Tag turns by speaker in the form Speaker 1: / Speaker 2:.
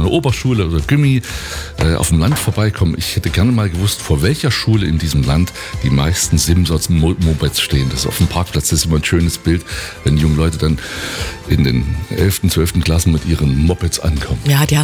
Speaker 1: einer Oberschule oder Gymi auf dem Land vorbeikommen. Ich hätte gerne mal gewusst, vor welcher Schule in diesem Land die meisten Simsorts Mopeds stehen. Das ist auf dem Parkplatz, das ist immer ein schönes Bild, wenn die jungen Leute dann in den 11., 12. Klassen mit ihren Mopeds ankommen.
Speaker 2: Ja, die